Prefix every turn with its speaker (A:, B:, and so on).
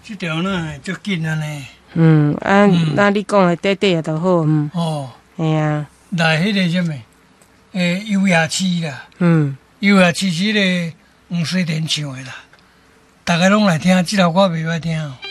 A: 这条呢足紧啊呢。
B: 那你讲的短短也就好，
A: 哦，
B: 嘿啊，
A: 来迄个什么，优雅期啦，优雅期是个黄水田唱的啦，大家拢来听，这条歌袂歹听哦。